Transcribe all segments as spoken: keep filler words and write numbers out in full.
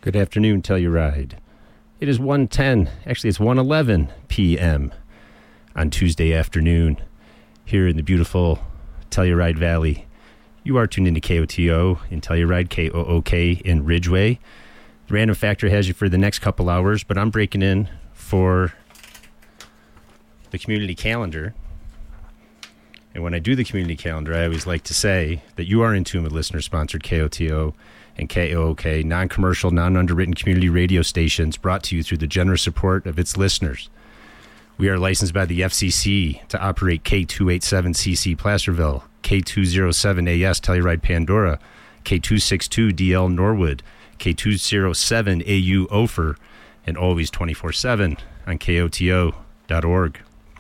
Good afternoon, Telluride. It is one ten, actually it's one eleven p.m. on Tuesday afternoon here in the beautiful Telluride Valley. You are tuned into K O T O in Telluride, K O O K in Ridgeway. The Random Factor has you for the next couple hours, but I'm breaking in for the community calendar. And when I do the community calendar, I always like to say that you are in tune with listener-sponsored K O T O and K O O K, non-commercial, non-underwritten community radio stations brought to you through the generous support of its listeners. We are licensed by the F C C to operate K two eighty-seven C C Placerville, K two oh seven A S Telluride Pandora, K two sixty-two D L Norwood, K two oh seven A U Ophir, and always twenty-four seven on K O T O dot org.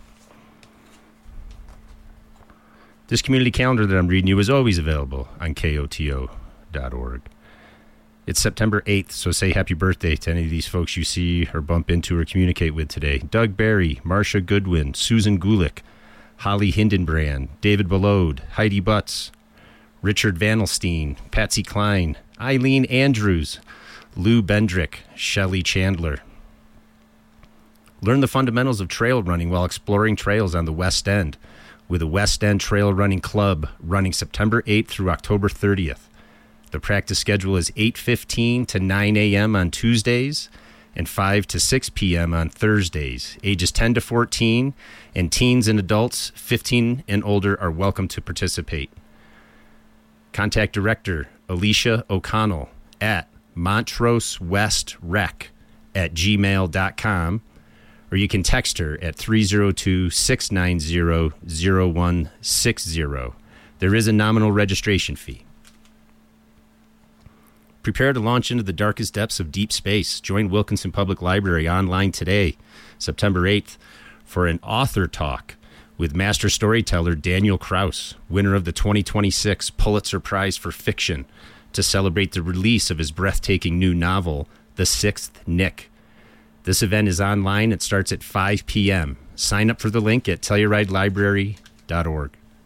This community calendar that I'm reading you is always available on K O T O dot org. It's September eighth, so say happy birthday to any of these folks you see or bump into or communicate with today. Doug Barry, Marcia Goodwin, Susan Gulick, Holly Hindenbrand, David Belode, Heidi Butts, Richard Vanelstein, Patsy Klein, Eileen Andrews, Lou Bendrick, Shelley Chandler. Learn the fundamentals of trail running while exploring trails on the West End with the West End Trail Running Club running September eighth through October thirtieth. The practice schedule is eight fifteen to nine a.m. on Tuesdays and five to six p.m. on Thursdays. Ages ten to fourteen and teens and adults fifteen and older are welcome to participate. Contact Director Alicia O'Connell at montrosewestrec at gmail dot com, or you can text her at three oh two, six nine zero, zero one six zero. There is a nominal registration fee. Prepare to launch into the darkest depths of deep space. Join Wilkinson Public Library online today, September eighth, for an author talk with master storyteller Daniel Kraus, winner of the twenty twenty-six Pulitzer Prize for Fiction, to celebrate the release of his breathtaking new novel, The Sixth Nick. This event is online. It starts at five p.m. Sign up for the link at telluride library dot org.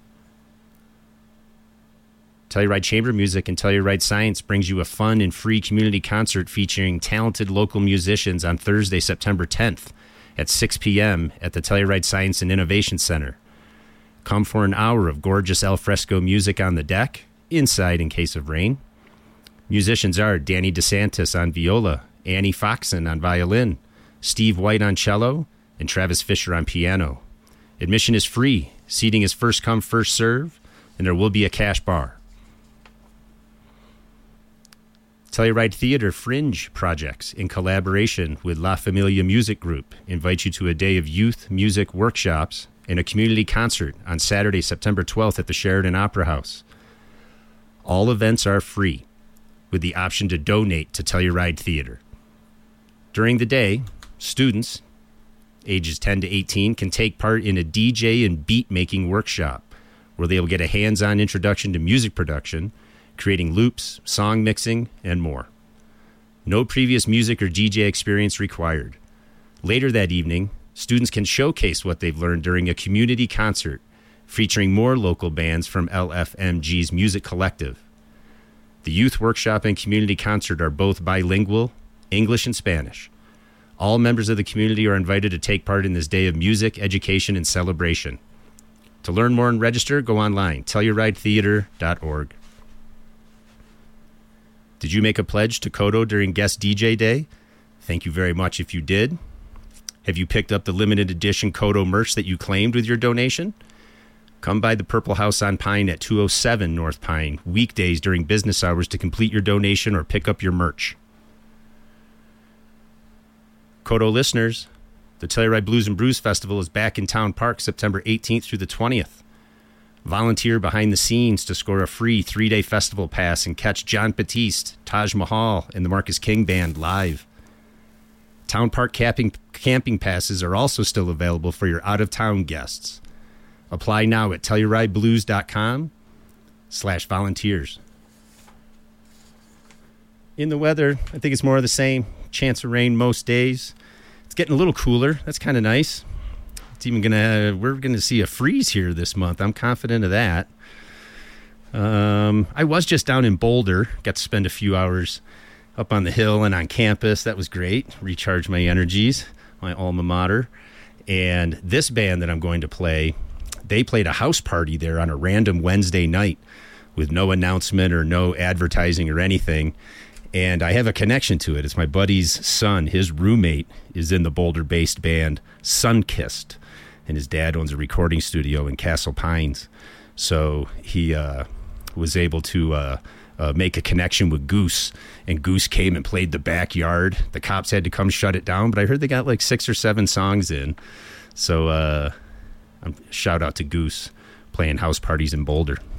Telluride Chamber Music and Telluride Science brings you a fun and free community concert featuring talented local musicians on Thursday, September tenth at six p.m. at the Telluride Science and Innovation Center. Come for an hour of gorgeous al fresco music on the deck, inside in case of rain. Musicians are Danny DeSantis on viola, Annie Foxon on violin, Steve White on cello, and Travis Fisher on piano. Admission is free. Seating is first come, first serve, and there will be a cash bar. Telluride Theater Fringe Projects, in collaboration with La Familia Music Group, invite you to a day of youth music workshops and a community concert on Saturday, September twelfth at the Sheridan Opera House. All events are free, with the option to donate to Telluride Theater. During the day, students ages ten to eighteen can take part in a D J and beat-making workshop where they will get a hands-on introduction to music production, creating loops, song mixing, and more. No previous music or D J experience required. Later that evening, students can showcase what they've learned during a community concert featuring more local bands from L F M G's Music Collective. The youth workshop and community concert are both bilingual, English and Spanish. All members of the community are invited to take part in this day of music, education, and celebration. To learn more and register, go online, telluride theater dot org. Did you make a pledge to Kodo during Guest D J Day? Thank you very much if you did. Have you picked up the limited edition Kodo merch that you claimed with your donation? Come by the Purple House on Pine at two oh seven North Pine, weekdays during business hours to complete your donation or pick up your merch. Kodo listeners, the Telluride Blues and Brews Festival is back in Town Park September eighteenth through the twentieth. Volunteer behind the scenes to score a free three-day festival pass and catch John Batiste, Taj Mahal, and the Marcus King Band live. Town Park camping, camping passes are also still available for your out-of-town guests. Apply now at tellurideblues.com slash volunteers. In the weather, I think it's more of the same. Chance of rain most days. It's getting a little cooler. That's kind of nice. It's even gonna. We're gonna see a freeze here this month. I'm confident of that. Um, I was just down in Boulder. Got to spend a few hours up on the hill and on campus. That was great. Recharged my energies, my alma mater. And this band that I'm going to play, they played a house party there on a random Wednesday night with no announcement or no advertising or anything. And I have a connection to it. It's my buddy's son. His roommate is in the Boulder-based band Sunkissed, and his dad owns a recording studio in Castle Pines. So he uh, was able to uh, uh, make a connection with Goose, and Goose came and played the backyard. The cops had to come shut it down, but I heard they got like six or seven songs in. So uh, shout out to Goose playing house parties in Boulder.